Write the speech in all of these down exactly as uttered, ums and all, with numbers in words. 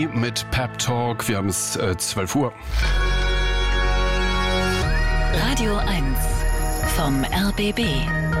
Mit Pep Talk, wir haben es äh, zwölf Uhr. Radio eins vom R B B.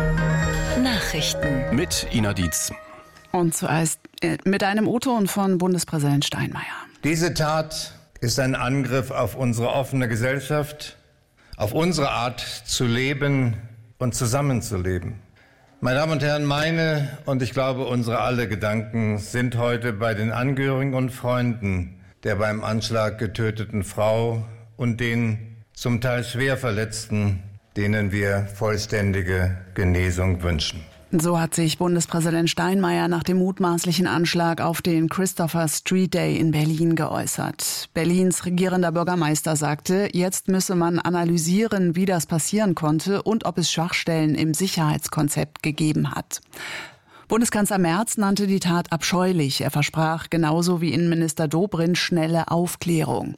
Nachrichten. Mit Ina Dietz. Und zuerst äh, mit einem O-Ton von Bundespräsident Steinmeier. Diese Tat ist ein Angriff auf unsere offene Gesellschaft, auf unsere Art zu leben und zusammenzuleben. Meine Damen und Herren, meine und ich glaube unsere alle Gedanken sind heute bei den Angehörigen und Freunden der beim Anschlag getöteten Frau und den zum Teil schwer Verletzten, denen wir vollständige Genesung wünschen. So hat sich Bundespräsident Steinmeier nach dem mutmaßlichen Anschlag auf den Christopher Street Day in Berlin geäußert. Berlins regierender Bürgermeister sagte, jetzt müsse man analysieren, wie das passieren konnte und ob es Schwachstellen im Sicherheitskonzept gegeben hat. Bundeskanzler Merz nannte die Tat abscheulich. Er versprach genauso wie Innenminister Dobrindt schnelle Aufklärung.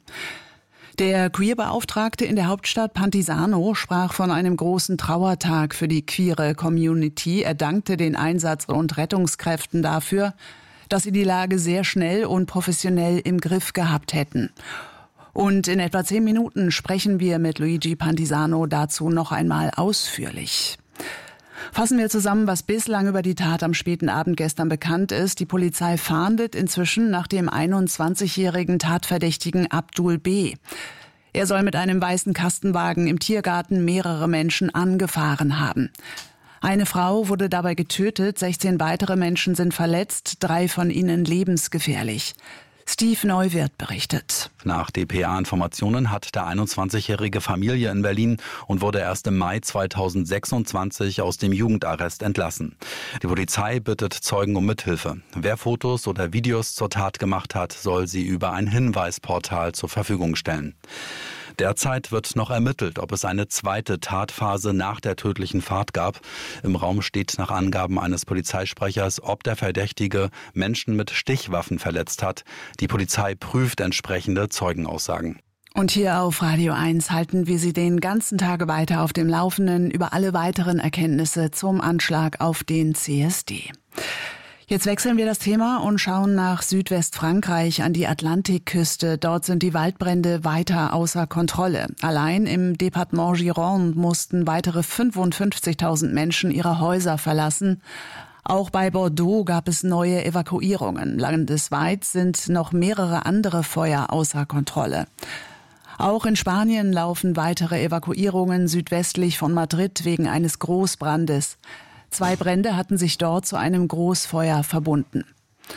Der Queer-Beauftragte in der Hauptstadt Pantisano sprach von einem großen Trauertag für die queere Community. Er dankte den Einsatz- und Rettungskräften dafür, dass sie die Lage sehr schnell und professionell im Griff gehabt hätten. Und in etwa zehn Minuten sprechen wir mit Luigi Pantisano dazu noch einmal ausführlich. Fassen wir zusammen, was bislang über die Tat am späten Abend gestern bekannt ist. Die Polizei fahndet inzwischen nach dem einundzwanzigjährigen Tatverdächtigen Abdul B. Er soll mit einem weißen Kastenwagen im Tiergarten mehrere Menschen angefahren haben. Eine Frau wurde dabei getötet, sechzehn weitere Menschen sind verletzt, drei von ihnen lebensgefährlich. Steve Neuwirth berichtet. Nach D P A-Informationen hat der einundzwanzigjährige Familie in Berlin und wurde erst im Mai zweitausendsechsundzwanzig aus dem Jugendarrest entlassen. Die Polizei bittet Zeugen um Mithilfe. Wer Fotos oder Videos zur Tat gemacht hat, soll sie über ein Hinweisportal zur Verfügung stellen. Derzeit wird noch ermittelt, ob es eine zweite Tatphase nach der tödlichen Fahrt gab. Im Raum steht nach Angaben eines Polizeisprechers, ob der Verdächtige Menschen mit Stichwaffen verletzt hat. Die Polizei prüft entsprechende Zeugenaussagen. Und hier auf Radio eins halten wir Sie den ganzen Tag weiter auf dem Laufenden über alle weiteren Erkenntnisse zum Anschlag auf den C S D. Jetzt wechseln wir das Thema und schauen nach Südwestfrankreich an die Atlantikküste. Dort sind die Waldbrände weiter außer Kontrolle. Allein im Departement Gironde mussten weitere fünfundfünfzigtausend Menschen ihre Häuser verlassen. Auch bei Bordeaux gab es neue Evakuierungen. Landesweit sind noch mehrere andere Feuer außer Kontrolle. Auch in Spanien laufen weitere Evakuierungen südwestlich von Madrid wegen eines Großbrandes. Zwei Brände hatten sich dort zu einem Großfeuer verbunden.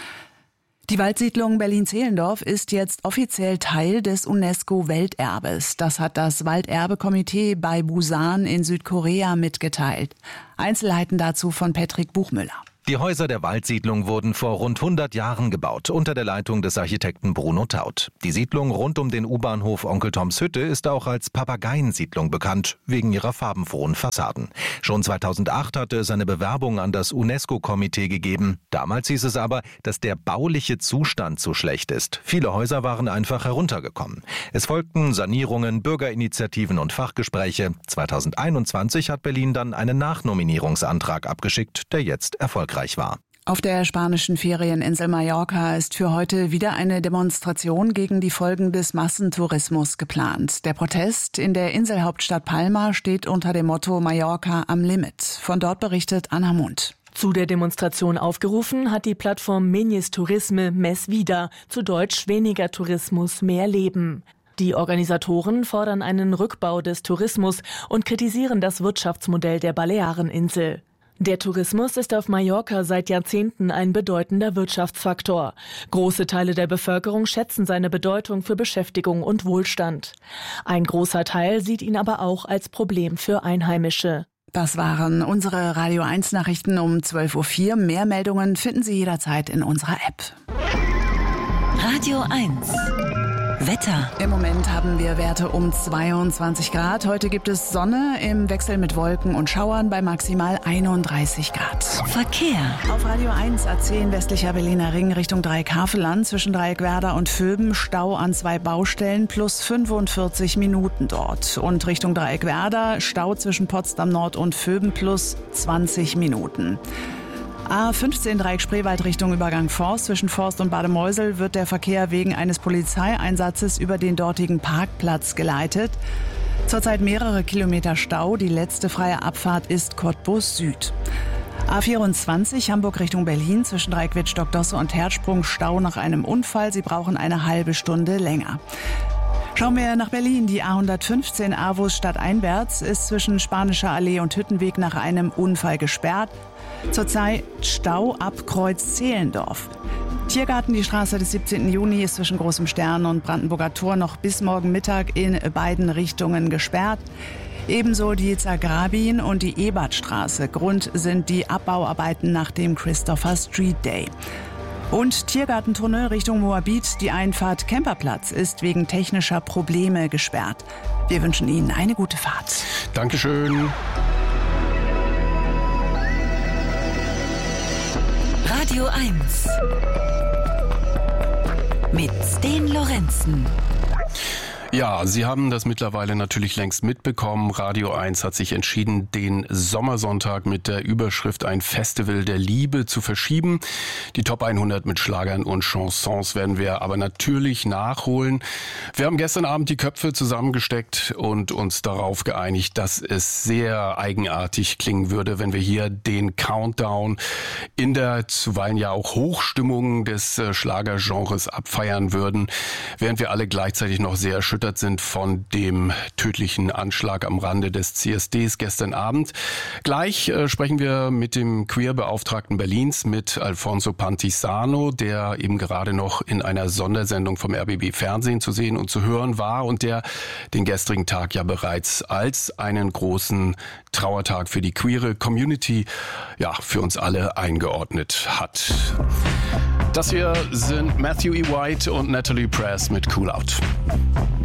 Die Waldsiedlung Berlin-Zehlendorf ist jetzt offiziell Teil des UNESCO-Welterbes. Das hat das Walderbekomitee bei Busan in Südkorea mitgeteilt. Einzelheiten dazu von Patrick Buchmüller. Die Häuser der Waldsiedlung wurden vor rund hundert Jahren gebaut, unter der Leitung des Architekten Bruno Taut. Die Siedlung rund um den U-Bahnhof Onkel Toms Hütte ist auch als Papageiensiedlung bekannt, wegen ihrer farbenfrohen Fassaden. Schon zweitausendacht hatte es eine Bewerbung an das UNESCO-Komitee gegeben. Damals hieß es aber, dass der bauliche Zustand zu schlecht ist. Viele Häuser waren einfach heruntergekommen. Es folgten Sanierungen, Bürgerinitiativen und Fachgespräche. zweitausendeinundzwanzig hat Berlin dann einen Nachnominierungsantrag abgeschickt, der jetzt erfolgreich war. Auf der spanischen Ferieninsel Mallorca ist für heute wieder eine Demonstration gegen die Folgen des Massentourismus geplant. Der Protest in der Inselhauptstadt Palma steht unter dem Motto Mallorca am Limit. Von dort berichtet Anna Mund. Zu der Demonstration aufgerufen hat die Plattform Menyes Turisme Més Vida, zu Deutsch weniger Tourismus, mehr Leben. Die Organisatoren fordern einen Rückbau des Tourismus und kritisieren das Wirtschaftsmodell der Baleareninsel. Der Tourismus ist auf Mallorca seit Jahrzehnten ein bedeutender Wirtschaftsfaktor. Große Teile der Bevölkerung schätzen seine Bedeutung für Beschäftigung und Wohlstand. Ein großer Teil sieht ihn aber auch als Problem für Einheimische. Das waren unsere Radio eins Nachrichten um zwölf Uhr vier. Mehr Meldungen finden Sie jederzeit in unserer App. Radio eins. Wetter. Im Moment haben wir Werte um zweiundzwanzig Grad. Heute gibt es Sonne im Wechsel mit Wolken und Schauern bei maximal einunddreißig Grad. Verkehr. Auf Radio eins A zehn westlicher Berliner Ring Richtung Dreieck Havelland zwischen Dreieck Werder und Vöben Stau an zwei Baustellen plus fünfundvierzig Minuten dort. Und Richtung Dreieck Werder Stau zwischen Potsdam Nord und Vöben plus zwanzig Minuten. A fünfzehn Dreieck Spreewald Richtung Übergang Forst. Zwischen Forst und Bademeusel wird der Verkehr wegen eines Polizeieinsatzes über den dortigen Parkplatz geleitet. Zurzeit mehrere Kilometer Stau. Die letzte freie Abfahrt ist Cottbus Süd. A vierundzwanzig Hamburg Richtung Berlin. Zwischen Dreieck Wittstock-Dosse und Herzsprung Stau nach einem Unfall. Sie brauchen eine halbe Stunde länger. Schauen wir nach Berlin. Die A hundertfünfzehn Avus stadteinwärts ist zwischen Spanischer Allee und Hüttenweg nach einem Unfall gesperrt. Zurzeit Stau ab Kreuz Zehlendorf. Tiergarten, die Straße des siebzehnten Juni ist zwischen Großem Stern und Brandenburger Tor noch bis morgen Mittag in beiden Richtungen gesperrt. Ebenso die Zagrabin und die Ebertstraße. Grund sind die Abbauarbeiten nach dem Christopher Street Day. Und Tiergartentunnel Richtung Moabit, die Einfahrt Kemperplatz ist wegen technischer Probleme gesperrt. Wir wünschen Ihnen eine gute Fahrt. Dankeschön. Radio eins mit Sten Lorenzen. Ja, Sie haben das mittlerweile natürlich längst mitbekommen. Radio eins hat sich entschieden, den Sommersonntag mit der Überschrift Ein Festival der Liebe zu verschieben. Die Top hundert mit Schlagern und Chansons werden wir aber natürlich nachholen. Wir haben gestern Abend die Köpfe zusammengesteckt und uns darauf geeinigt, dass es sehr eigenartig klingen würde, wenn wir hier den Countdown in der zuweilen ja auch Hochstimmung des Schlagergenres abfeiern würden, während wir alle gleichzeitig noch sehr erschüttert sind von dem tödlichen Anschlag am Rande des C S Ds gestern Abend. Gleich äh, sprechen wir mit dem Queer-Beauftragten Berlins, mit Alfonso Pantisano, der eben gerade noch in einer Sondersendung vom R B B Fernsehen zu sehen und zu hören war und der den gestrigen Tag ja bereits als einen großen Trauertag für die queere Community, ja, für uns alle eingeordnet hat. Das hier sind Matthew E. White und Natalie Press mit Cool Out.